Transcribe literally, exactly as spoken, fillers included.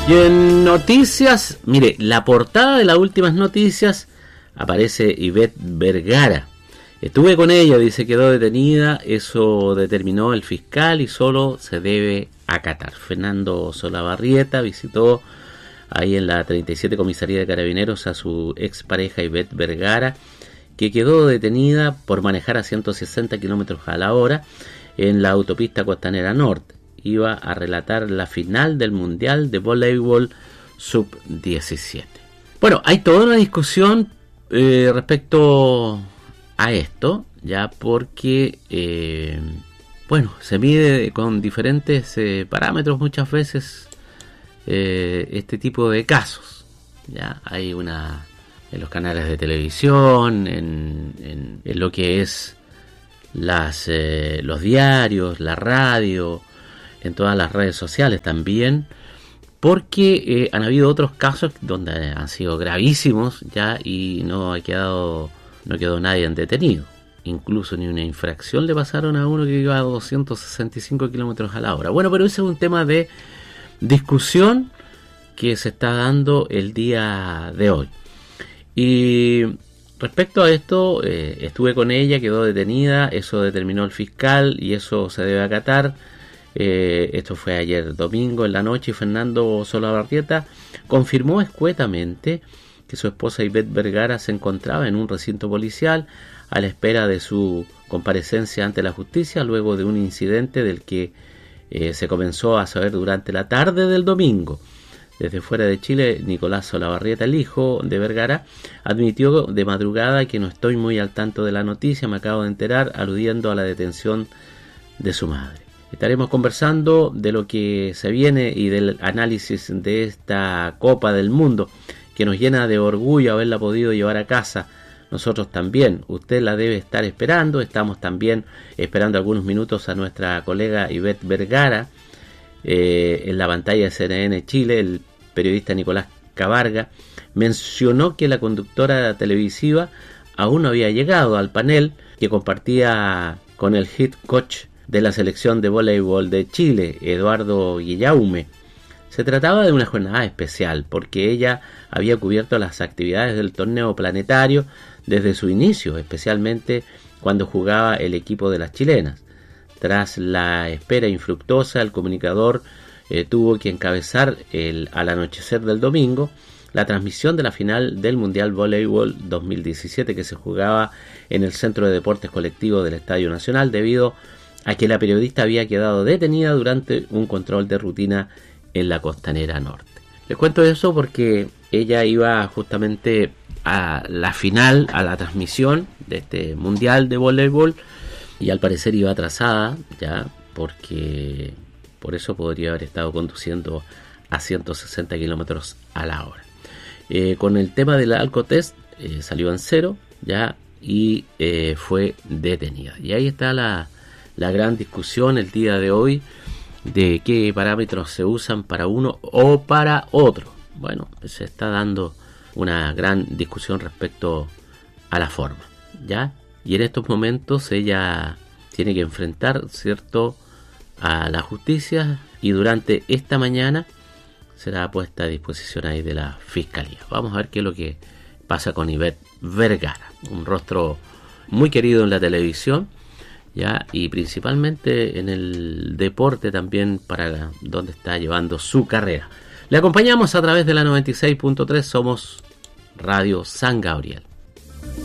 Y en noticias, mire, la portada de las últimas noticias aparece Ivette Vergara. Estuve con ella, dice, quedó detenida, eso determinó el fiscal y solo se debe acatar. Fernando Solabarrieta visitó ahí en la treinta y siete Comisaría de Carabineros a su expareja Ivette Vergara, que quedó detenida por manejar a ciento sesenta kilómetros a la hora en la autopista Costanera Norte. Iba a relatar la final del Mundial de Voleibol sub diecisiete. Bueno, hay toda una discusión eh, respecto a esto, ya porque eh, bueno, se mide con diferentes eh, parámetros muchas veces eh, este tipo de casos. Ya hay una en los canales de televisión, en, en, en lo que es las eh, los diarios, la radio, en todas las redes sociales también, porque eh, han habido otros casos donde han sido gravísimos ya y no ha quedado no quedó nadie detenido, incluso ni una infracción le pasaron a uno que iba a doscientos sesenta y cinco kilómetros a la hora. Bueno, pero ese es un tema de discusión que se está dando el día de hoy. Y respecto a esto, eh, estuve con ella, quedó detenida, eso determinó el fiscal y eso se debe acatar. Eh, esto fue ayer domingo en la noche y Fernando Solabarrieta confirmó escuetamente que su esposa Ivette Vergara se encontraba en un recinto policial a la espera de su comparecencia ante la justicia luego de un incidente del que eh, se comenzó a saber durante la tarde del domingo. Desde fuera de Chile, Nicolás Solabarrieta, el hijo de Vergara, admitió de madrugada que no estoy muy al tanto de la noticia, me acabo de enterar, aludiendo a la detención de su madre. Estaremos conversando de lo que se viene y del análisis de esta Copa del Mundo, que nos llena de orgullo haberla podido llevar a casa. Nosotros también, usted la debe estar esperando, estamos también esperando algunos minutos a nuestra colega Ivette Vergara. Eh, en la pantalla de C N N Chile, el periodista Nicolás Cabarga mencionó que la conductora televisiva aún no había llegado al panel que compartía con el head coach de la selección de voleibol de Chile, Eduardo Guillaume. Se trataba de una jornada especial porque ella había cubierto las actividades del torneo planetario desde su inicio, especialmente cuando jugaba el equipo de las chilenas. Tras la espera infructuosa, el comunicador eh, tuvo que encabezar el, al anochecer del domingo la transmisión de la final del Mundial Voleibol dos mil diecisiete que se jugaba en el Centro de Deportes Colectivos del Estadio Nacional debido a que la periodista había quedado detenida durante un control de rutina en la Costanera Norte. Les cuento eso porque ella iba justamente a la final, a la transmisión de este Mundial de Voleibol, y al parecer iba atrasada ya porque por eso podría haber estado conduciendo a ciento sesenta kilómetros a la hora. Eh, con el tema del alcotest eh, salió en cero ya y eh, fue detenida. Y ahí está la, la gran discusión el día de hoy de qué parámetros se usan para uno o para otro. Bueno, se está dando una gran discusión respecto a la forma, ¿ya? Y en estos momentos ella tiene que enfrentar, ¿cierto?, a la justicia y durante esta mañana será puesta a disposición ahí de la fiscalía. Vamos a ver qué es lo que pasa con Ivette Vergara, un rostro muy querido en la televisión, ya, y principalmente en el deporte también, para donde está llevando su carrera. Le acompañamos a través de la noventa y seis punto tres, somos Radio San Gabriel.